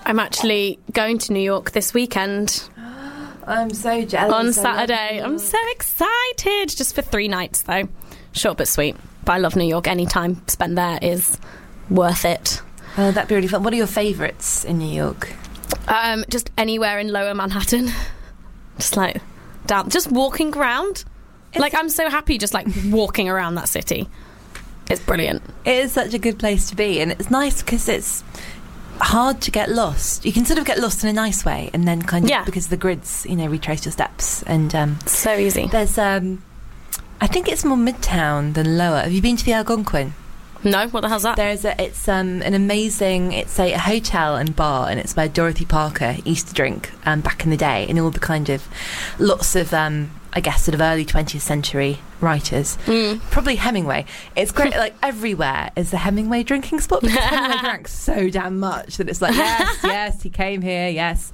I'm actually going to New York this weekend. I'm so jealous. On Saturday. I'm so excited. Just for 3 nights, though. Short but sweet. But I love New York. Any time spent there is worth it. Oh, that'd be really fun. What are your favourites in New York? Just anywhere in Lower Manhattan. Just like down, just walking around. Like, I'm so happy just like walking around that city. It's brilliant. It is such a good place to be, and it's nice because it's hard to get lost. You can sort of get lost in a nice way, and then kind of because the grids, retrace your steps, and so easy. There's I think it's more Midtown than Lower. Have you been to the Algonquin? No, what the hell's that? It's an amazing, it's a hotel and bar, and it's where Dorothy Parker used to drink back in the day, and all the kind of lots of I guess sort of early 20th century writers, probably Hemingway. It's great. Like, everywhere is the Hemingway drinking spot, because Hemingway drank so damn much that it's like, yes, he came here, yes.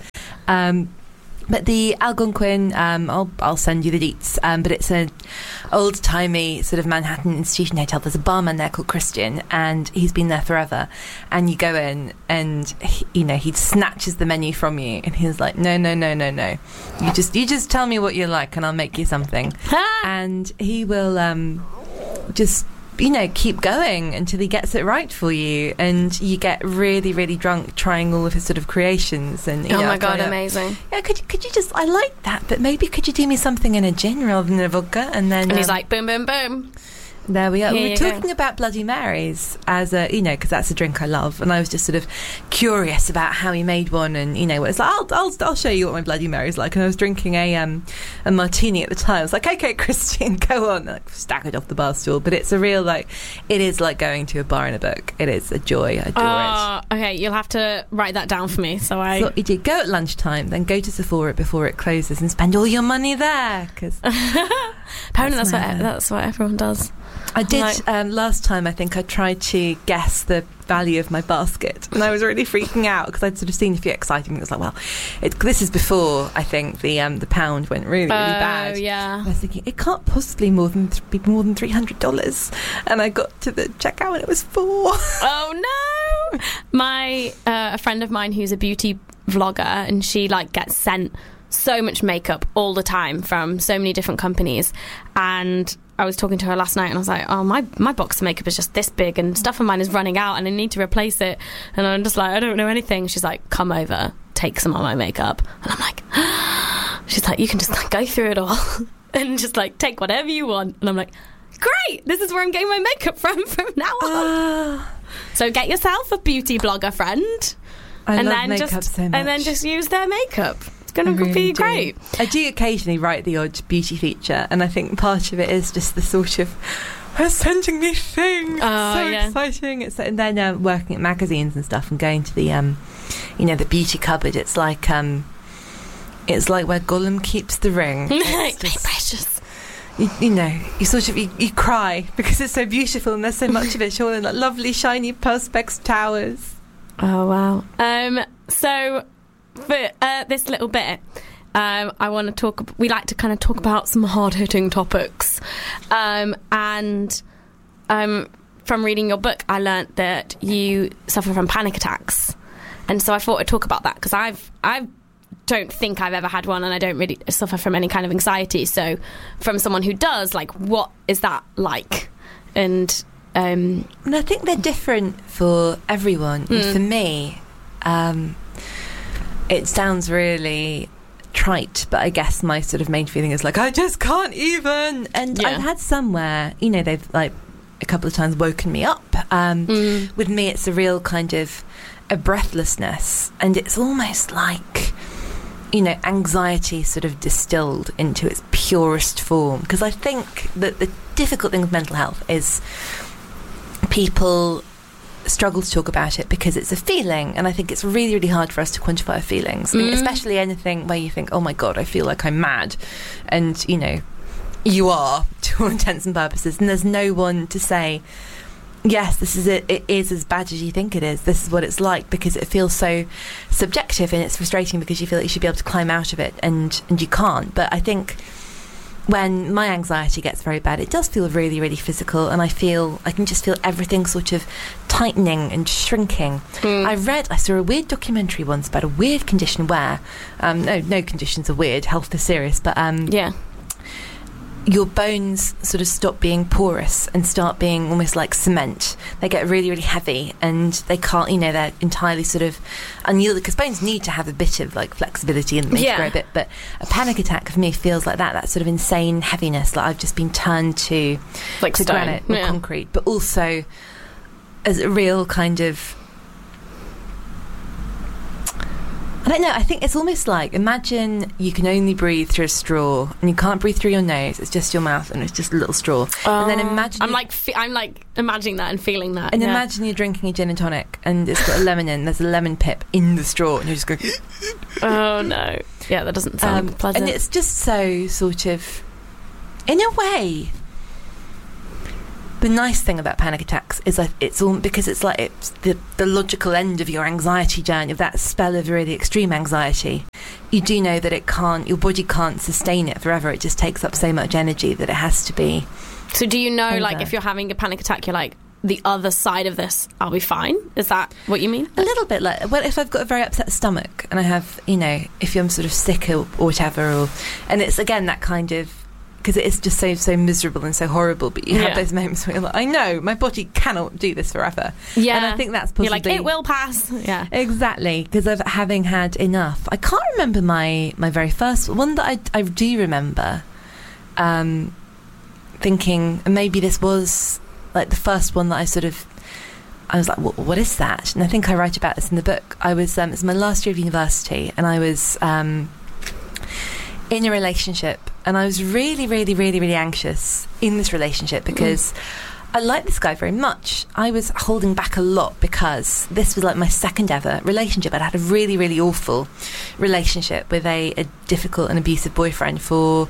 But the Algonquin, I'll send you the deets. But it's an old-timey sort of Manhattan institution hotel. There's a barman there called Christian, and he's been there forever. And you go in, and he snatches the menu from you, and he's like, no. You just tell me what you like, and I'll make you something. And he will just keep going until he gets it right for you, and you get really, really drunk trying all of his sort of creations. And oh my god, amazing! Yeah, could you just? I like that, but maybe could you do me something in a gin rather than a vodka? And he's like, boom, boom, boom. There we are. Here we were talking about Bloody Marys as a, because that's a drink I love, and I was just sort of curious about how he made one, and what it's like. I'll show you what my Bloody Mary's like. And I was drinking a martini at the time. I was like, okay, Christian, go on. Like, staggered off the bar stool, but it's a real it is like going to a bar in a book. It is a joy. I adore it. Okay, you'll have to write that down for me. So what you do, go at lunchtime, then go to Sephora before it closes and spend all your money there, because apparently that's what everyone does. I did last time. I think I tried to guess the value of my basket, and I was really freaking out because I'd sort of seen a few exciting things. Like, well, this is before I think the pound went really, really bad. Yeah. I was thinking it can't possibly be more than $300, and I got to the checkout and it was $4. Oh no! A friend of mine who's a beauty vlogger, and she gets sent so much makeup all the time from so many different companies, and I was talking to her last night, and I was like, oh, my box of makeup is just this big, and stuff of mine is running out, and I need to replace it. And I'm just like, I don't know anything. She's like, come over, take some of my makeup. And I'm like, she's like, you can just go through it all and just take whatever you want. And I'm like, great, this is where I'm getting my makeup from now on. So get yourself a beauty blogger friend, I love makeup so much. And then just use their makeup. Going to be great. I do occasionally write the odd beauty feature, and I think part of it is just the sort of, they're sending me things. Exciting. And then working at magazines and stuff, and going to the the beauty cupboard. It's like where Gollum keeps the ring. It's just precious. You sort of you cry because it's so beautiful, and there's so much of it, all in lovely shiny perspex towers. Oh wow. So for this little bit, I want to talk. We like to kind of talk about some hard-hitting topics, and from reading your book, I learnt that you suffer from panic attacks, and so I thought I'd talk about that because I don't think I've ever had one, and I don't really suffer from any kind of anxiety. So, from someone who does, what is that like? And I think they're different for everyone. And for me, it sounds really trite, but I guess my sort of main feeling is I just can't even. And I've had some where they've a couple of times woken me up. With me, it's a real kind of a breathlessness, and it's almost like anxiety sort of distilled into its purest form. Because I think that the difficult thing with mental health is people struggle to talk about it because it's a feeling, and I think it's really, really hard for us to quantify our feelings. I mean, especially anything where you think, oh my god, I feel like I'm mad, and you are to all intents and purposes, and there's no one to say, yes, this is it is as bad as you think it is, this is what it's like, because it feels so subjective, and it's frustrating because you feel like you should be able to climb out of it, and you can't. But I think when my anxiety gets very bad, it does feel really, really physical, and I can just feel everything sort of tightening and shrinking. I saw a weird documentary once about a weird condition where, no conditions are weird, health is serious, but your bones sort of stop being porous and start being almost like cement. They get really, really heavy, and they can't, they're entirely sort of unyielding, because bones need to have a bit of like flexibility in them to grow a bit. But a panic attack for me feels like that sort of insane heaviness, like I've just been turned to like stone, granite or concrete, but also as a real kind of, I don't know, I think it's almost like, imagine you can only breathe through a straw and you can't breathe through your nose, it's just your mouth and it's just a little straw. And then imagine... I'm like imagining that and feeling that. And imagine you're drinking a gin and tonic and it's got a lemon in, there's a lemon pip in the straw and you're just going... Oh no. Yeah, that doesn't sound pleasant. And it's just so sort of, in a way... The nice thing about panic attacks is that it's all because it's like it's the logical end of your anxiety journey, of that spell of really extreme anxiety. You do know that your body can't sustain it forever. It just takes up so much energy that it has to be. So do you know, over. like, if you're having a panic attack, you're like, the other side of this, I'll be fine? Is that what you mean? A little bit like, well, if I've got a very upset stomach and I have, if I'm sort of sick or whatever, and it's again that kind of, because it is just so miserable and so horrible, but you have those moments where you're like, I know my body cannot do this forever. Yeah, and I think that's possibly, you're like, it will pass. Yeah, exactly, because of having had enough. I can't remember my very first one that I do remember thinking, and maybe this was like the first one that I was like, what is that? And I think I write about this in the book. I was it's my last year of university, and I was in a relationship, and I was really, really, really, really anxious in this relationship because I liked this guy very much. I was holding back a lot because this was like my second ever relationship. I'd had a really, really awful relationship with a difficult and abusive boyfriend for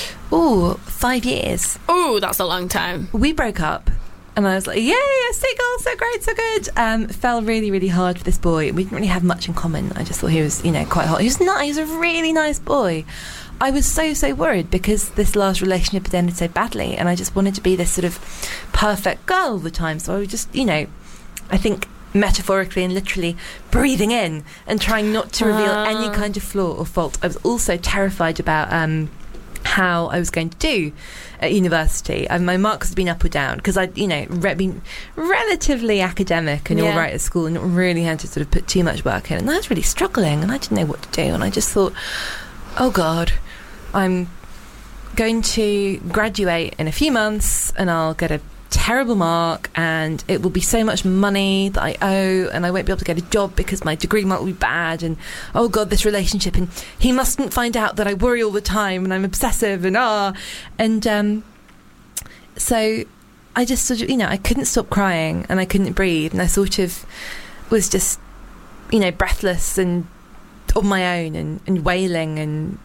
5 years. Oh, that's a long time. We broke up. And I was like, yeah, single, so great, so good. Fell really, really hard for this boy. We didn't really have much in common. I just thought he was, quite hot. He was nice. He was a really nice boy. I was so worried because this last relationship had ended so badly, and I just wanted to be this sort of perfect girl all the time. So I was just, I think metaphorically and literally breathing in and trying not to reveal any kind of flaw or fault. I was also terrified about how I was going to do at university. My marks had been up or down because I'd, been relatively academic and all right at school and not really had to sort of put too much work in. And I was really struggling and I didn't know what to do. And I just thought, oh God, I'm going to graduate in a few months and I'll get a terrible mark and it will be so much money that I owe and I won't be able to get a job because my degree mark will be bad, and oh God, this relationship, and he mustn't find out that I worry all the time and I'm obsessive and so I just sort of, I couldn't stop crying and I couldn't breathe, and I sort of was just, breathless and on my own and wailing and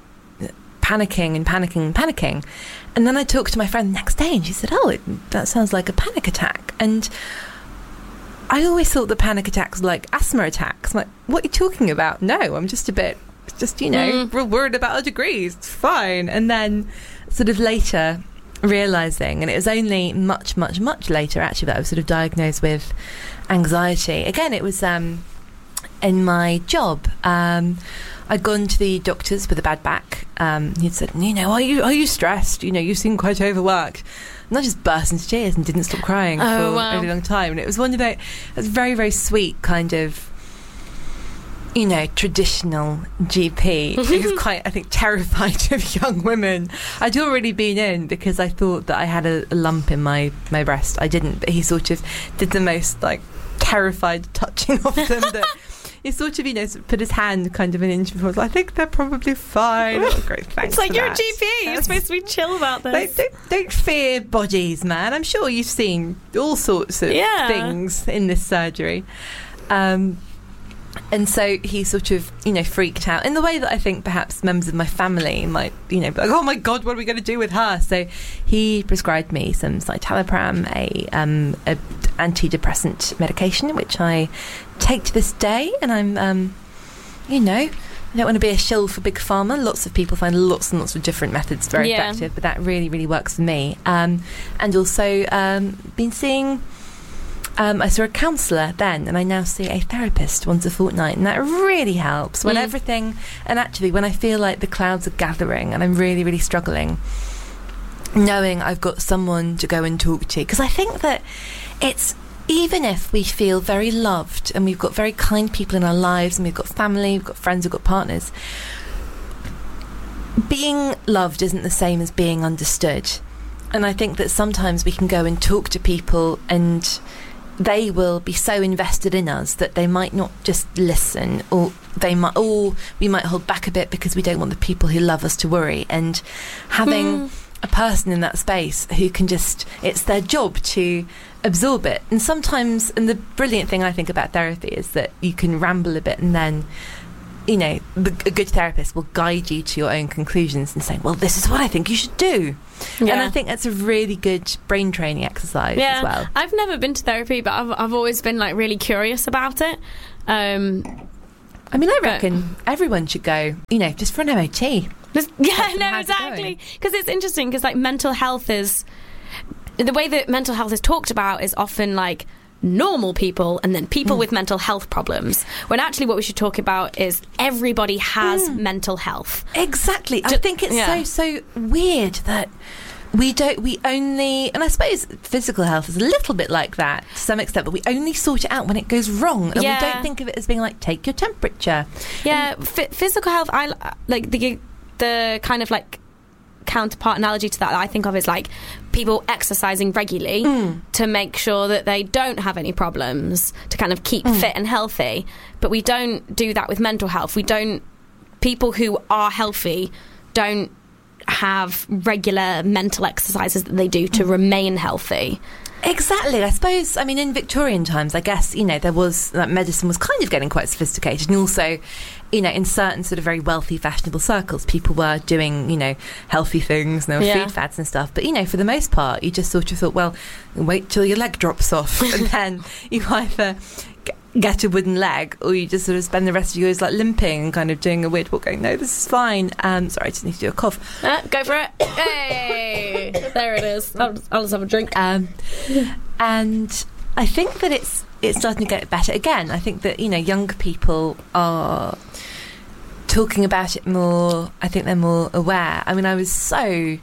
panicking. And then I talked to my friend the next day and she said, that sounds like a panic attack. And I always thought that panic attacks were like asthma attacks. I'm like, what are you talking about? No, I'm just real worried about our degrees. It's fine. And then sort of later realising, and it was only much later actually that I was sort of diagnosed with anxiety. Again, it was in my job. I'd gone to the doctors with a bad back. He'd said, are you stressed? You seem quite overworked. And I just burst into tears and didn't stop crying for a really long time. And it was one of those, it was very, very sweet kind of, traditional GP. He was quite, I think, terrified of young women. I'd already been in because I thought that I had a lump in my breast. I didn't, but he sort of did the most, like, terrified touching of them that... He sort of, put his hand kind of an inch before. I think they're probably fine. Oh, great, thanks. It's like you're a GP. You're supposed to be chill about this. Don't fear bodies, man. I'm sure you've seen all sorts of things in this surgery. And so he sort of, freaked out in the way that I think perhaps members of my family might, be like, oh my God, what are we going to do with her? So he prescribed me some citalopram, a antidepressant medication, which I take to this day, and I'm, I don't want to be a shill for Big Pharma. Lots of people find lots and lots of different methods very effective, but that really, really works for me. And also been seeing... I saw a counsellor then, and I now see a therapist once a fortnight, and that really helps when everything... And actually, when I feel like the clouds are gathering and I'm really, really struggling, knowing I've got someone to go and talk to. Because I think that it's... Even if we feel very loved and we've got very kind people in our lives and we've got family, we've got friends, we've got partners, being loved isn't the same as being understood. And I think that sometimes we can go and talk to people and they will be so invested in us that they might not just listen, or we might hold back a bit because we don't want the people who love us to worry. And having a person in that space who can just, it's their job to absorb it. And sometimes, and the brilliant thing I think about therapy is that you can ramble a bit and then, you know, a good therapist will guide you to your own conclusions and say, well, this is what I think you should do. Yeah. And I think that's a really good brain training exercise as well. I've never been to therapy, but I've always been like really curious about it. I mean, I reckon everyone should go, you know, just for an MOT. Exactly. Because it's interesting, because like mental health is... The way that mental health is talked about is often like normal people and then people with mental health problems, when actually what we should talk about is everybody has mental health. Exactly. I think it's so weird that we only, and I suppose physical health is a little bit like that to some extent, but we only sort it out when it goes wrong, and we don't think of it as being like, take your temperature. Physical health, I like the kind of like counterpart analogy to that I think of is like people exercising regularly to make sure that they don't have any problems, to kind of keep fit and healthy. But we don't do that with mental health. People who are healthy don't have regular mental exercises that they do to remain healthy. Exactly. I suppose, I mean, in Victorian times, I guess, you know, there was, that medicine was kind of getting quite sophisticated, and also, you know, in certain sort of very wealthy, fashionable circles, people were doing, you know, healthy things, and there were food fads and stuff. But, you know, for the most part, you just sort of thought, well, wait till your leg drops off, and then you either get a wooden leg, or you just sort of spend the rest of your years like limping and kind of doing a weird walk, going, no, this is fine. Sorry, I just need to do a cough. Go for it. Hey, there it is. I'll just have a drink. And I think that it's starting to get better again. I think that, you know, younger people are talking about it more. I think they're more aware. I mean, I was so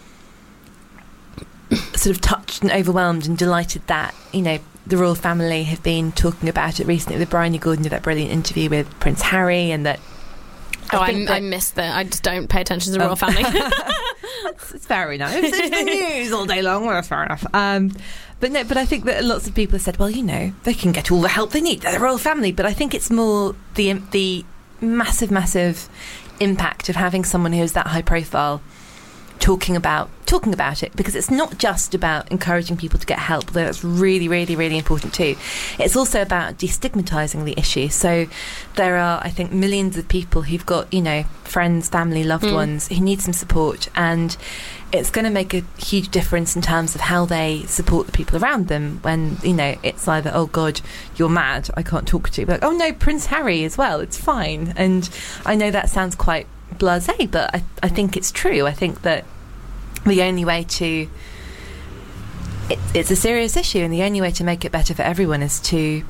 sort of touched and overwhelmed and delighted that, you know, the royal family have been talking about it recently. With Bryony Gordon did that brilliant interview with Prince Harry, and that I missed that. I just don't pay attention to the royal family. It's fair enough. It's the news all day long. Well, that's fair enough. But I think that lots of people have said, well, you know, they can get all the help they need. They're the royal family. But I think it's more the massive impact of having someone who is that high profile talking about it, because it's not just about encouraging people to get help, though that's really, really, really important too. It's also about destigmatising the issue. So there are, I think, millions of people who've got, you know, friends, family, loved ones who need some support, and it's going to make a huge difference in terms of how they support the people around them when, you know, it's either, oh God, you're mad, I can't talk to you, but oh no, Prince Harry as well, it's fine. And I know that sounds quite blasé, but I think it's true. I think that the only way to... It's a serious issue, and the only way to make it better for everyone is to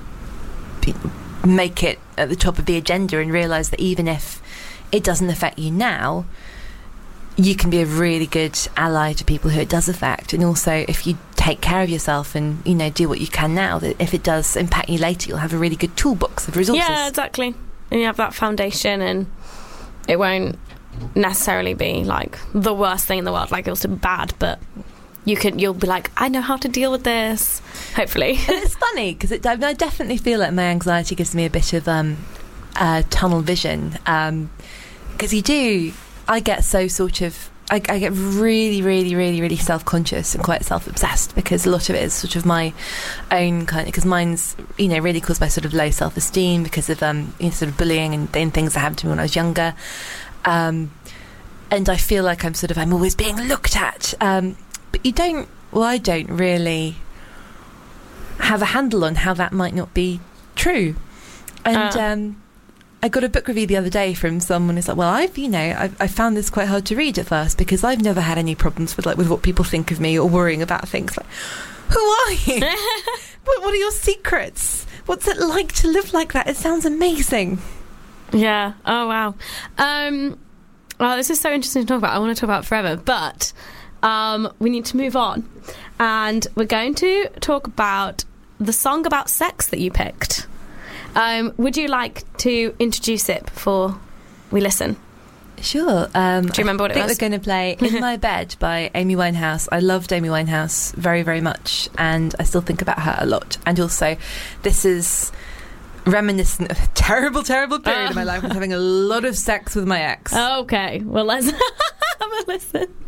make it at the top of the agenda and realise that even if it doesn't affect you now, you can be a really good ally to people who it does affect. And also, if you take care of yourself and, you know, do what you can now, that if it does impact you later, you'll have a really good toolbox of resources. Yeah, exactly. And you have that foundation, and it won't necessarily be like the worst thing in the world, like it was bad, but you'll be like, I know how to deal with this, hopefully. And it's funny because I definitely feel like my anxiety gives me a bit of tunnel vision, because I get so sort of I get really, really, really, really self-conscious and quite self-obsessed, because a lot of it is sort of my own kind of, because mine's, you know, really caused by sort of low self-esteem because of you know, sort of bullying and things that happened to me when I was younger. And I feel like I'm always being looked at. But I don't really have a handle on how that might not be true. And I got a book review the other day from someone who's like, well, I found this quite hard to read at first because I've never had any problems with what people think of me or worrying about things. Like, who are you? What are your secrets? What's it like to live like that? It sounds amazing. Yeah. Oh, wow. Well, this is so interesting to talk about. I want to talk about it forever, but we need to move on. And we're going to talk about the song about sex that you picked. Would you like to introduce it before we listen? Sure. Do you remember what it was? I think we're going to play In My Bed by Amy Winehouse. I loved Amy Winehouse very, very much, and I still think about her a lot. And also, this is reminiscent of a terrible, terrible period of my life. I was having a lot of sex with my ex. Okay, well, let's have a listen.